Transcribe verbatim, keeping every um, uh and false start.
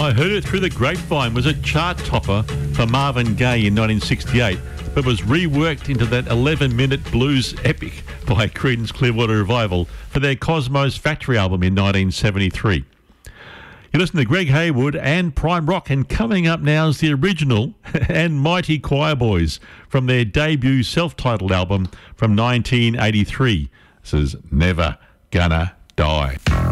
I Heard It Through the Grapevine was a chart topper for Marvin Gaye in nineteen sixty-eight, but was reworked into that eleven-minute blues epic by Creedence Clearwater Revival for their Cosmos Factory album in nineteen seventy-three. You listen to Greg Haywood and Prime Rock, and coming up now is the original and mighty Choir Boys from their debut self-titled album from nineteen eighty-three. This is Never Gonna Die.